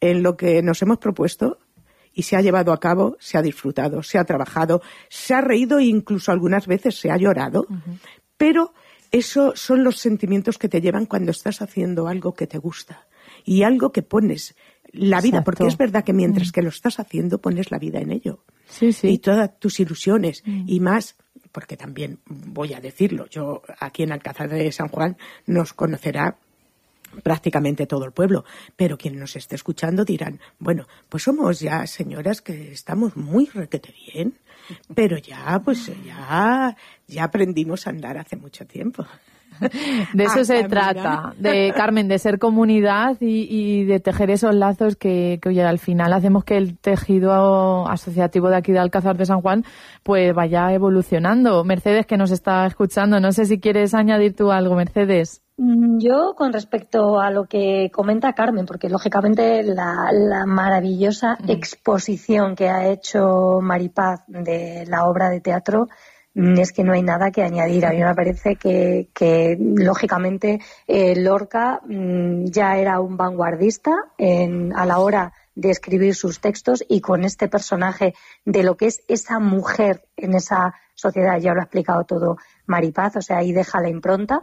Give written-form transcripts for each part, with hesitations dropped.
en lo que nos hemos propuesto y se ha llevado a cabo, se ha disfrutado, se ha trabajado, se ha reído e incluso algunas veces se ha llorado, pero esos son los sentimientos que te llevan cuando estás haciendo algo que te gusta y algo que pones la vida, Exacto. porque es verdad que mientras que lo estás haciendo pones la vida en ello. Sí, sí. Y todas tus ilusiones y más, porque también voy a decirlo, yo aquí en Alcázar de San Juan nos conocerá prácticamente todo el pueblo, pero quien nos esté escuchando dirán, bueno, pues somos ya señoras que estamos muy requete bien, pero ya aprendimos a andar hace mucho tiempo. De eso se trata, de Carmen, de ser comunidad y de tejer esos lazos que oye, al final hacemos que el tejido asociativo de aquí de Alcázar de San Juan pues vaya evolucionando. Mercedes, que nos está escuchando, no sé si quieres añadir tú algo, Mercedes. Yo, con respecto a lo que comenta Carmen, porque lógicamente la maravillosa exposición que ha hecho Maripaz de la obra de teatro, es que no hay nada que añadir. A mí me parece que lógicamente, Lorca ya era un vanguardista a la hora de escribir sus textos, y con este personaje de lo que es esa mujer en esa sociedad, ya lo ha explicado todo Maripaz, o sea, ahí deja la impronta,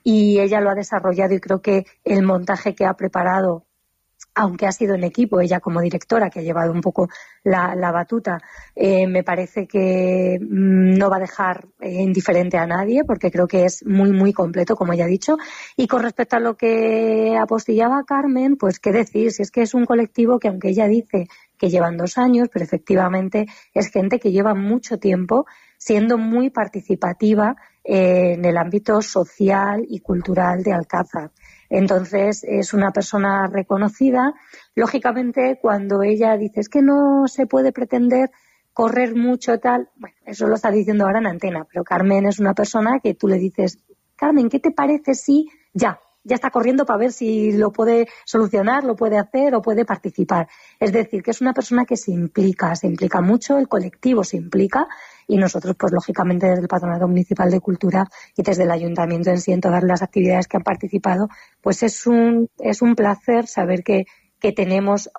y ella lo ha desarrollado, y creo que el montaje que ha preparado, aunque ha sido en equipo, ella como directora que ha llevado un poco la batuta, me parece que no va a dejar indiferente a nadie, porque creo que es muy, muy completo, como ella ha dicho. Y con respecto a lo que apostillaba Carmen, pues qué decir, si es que es un colectivo que, aunque ella dice que llevan 2 años, pero efectivamente es gente que lleva mucho tiempo siendo muy participativa en el ámbito social y cultural de Alcázar. Entonces, es una persona reconocida. Lógicamente, cuando ella dice es que no se puede pretender correr mucho tal, bueno, eso lo está diciendo ahora en antena, pero Carmen es una persona que tú le dices, Carmen, ¿qué te parece si ya está corriendo para ver si lo puede solucionar, lo puede hacer o puede participar? Es decir, que es una persona que se implica mucho, el colectivo se implica, y nosotros, pues lógicamente, desde el Patronato Municipal de Cultura y desde el Ayuntamiento en sí, en todas las actividades que han participado, pues es un placer saber que tenemos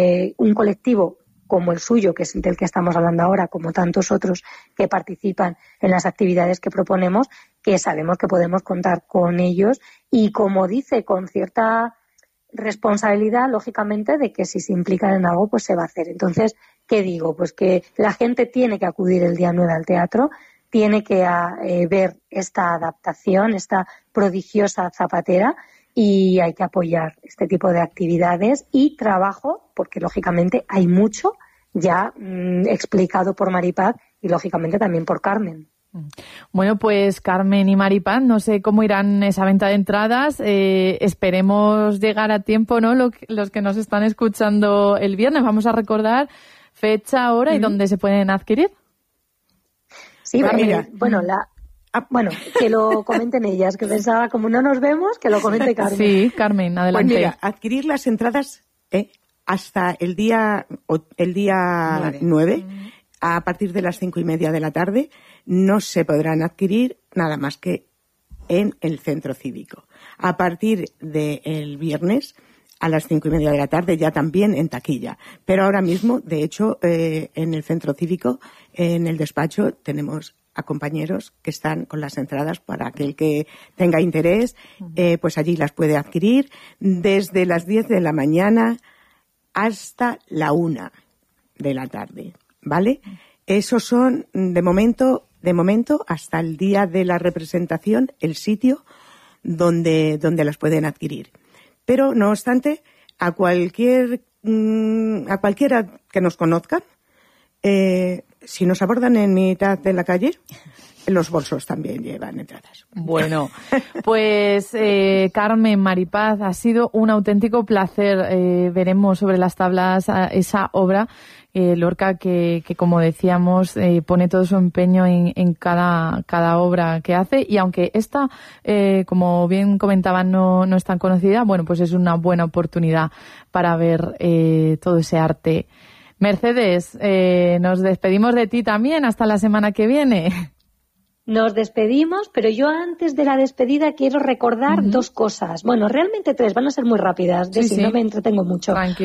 un colectivo como el suyo, que es del que estamos hablando ahora, como tantos otros que participan en las actividades que proponemos, que sabemos que podemos contar con ellos, y, como dice, con cierta responsabilidad, lógicamente, de que si se implican en algo, pues se va a hacer. Entonces, ¿qué digo? Pues que la gente tiene que acudir el día 9 al teatro, tiene que ver esta adaptación, esta prodigiosa zapatera, y hay que apoyar este tipo de actividades y trabajo, porque lógicamente hay mucho ya explicado por Maripaz y lógicamente también por Carmen. Bueno, pues Carmen y Maripaz, no sé cómo irán esa venta de entradas, esperemos llegar a tiempo, ¿no? Los que nos están escuchando el viernes, vamos a recordar fecha, hora y dónde se pueden adquirir. Sí, bueno, que lo comenten ellas, que pensaba, como no nos vemos, que lo comente Carmen. Sí, Carmen, adelante. Pues mira, adquirir las entradas hasta el día 9, a partir de las 5:30 de la tarde, no se podrán adquirir nada más que en el centro cívico. A partir del viernes, a las 5:30 de la tarde, ya también en taquilla. Pero ahora mismo, de hecho, en el centro cívico, en el despacho, tenemos a compañeros que están con las entradas para aquel que tenga interés, pues allí las puede adquirir desde las 10 de la mañana hasta la 1 de la tarde, ¿vale? Esos son, de momento, hasta el día de la representación, el sitio donde las pueden adquirir. Pero, no obstante, a cualquiera que nos conozcan, si nos abordan en mitad de la calle, los bolsos también llevan entradas. Bueno, pues Carmen, Maripaz, ha sido un auténtico placer. Veremos sobre las tablas esa obra, Lorca, que como decíamos, pone todo su empeño en cada obra que hace, y aunque esta, como bien comentaban, no es tan conocida, bueno, pues es una buena oportunidad para ver todo ese arte. Mercedes, nos despedimos de ti también hasta la semana que viene. Nos despedimos, pero yo antes de la despedida quiero recordar 2 cosas. Bueno, realmente 3, van a ser muy rápidas, si no me entretengo mucho. Tranquilo.